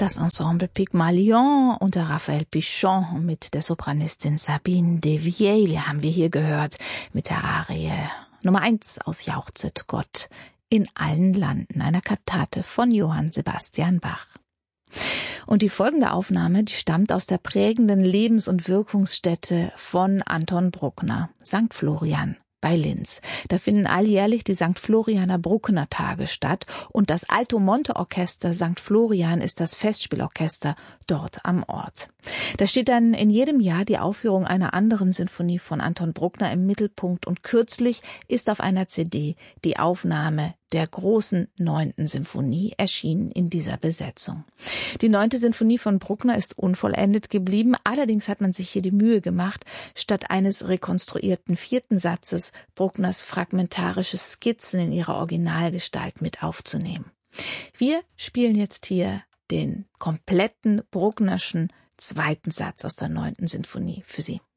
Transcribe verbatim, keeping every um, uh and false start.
Das Ensemble Pygmalion unter Raphael Pichon mit der Sopranistin Sabine Devielle haben wir hier gehört mit der Arie Nummer eins aus Jauchzet Gott in allen Landen, einer Kantate von Johann Sebastian Bach. Und die folgende Aufnahme, die stammt aus der prägenden Lebens- und Wirkungsstätte von Anton Bruckner, Sankt Florian bei Linz. Da finden alljährlich die Sankt Florianer Bruckner Tage statt und das Alto Monte Orchester Sankt Florian ist das Festspielorchester dort am Ort. Da steht dann in jedem Jahr die Aufführung einer anderen Sinfonie von Anton Bruckner im Mittelpunkt und kürzlich ist auf einer C D die Aufnahme der großen neunten Sinfonie erschienen in dieser Besetzung. Die neunte Sinfonie von Bruckner ist unvollendet geblieben, allerdings hat man sich hier die Mühe gemacht, statt eines rekonstruierten vierten Satzes Bruckners fragmentarische Skizzen in ihrer Originalgestalt mit aufzunehmen. Wir spielen jetzt hier den kompletten Brucknerschen zweiten Satz aus der neunten Sinfonie für Sie.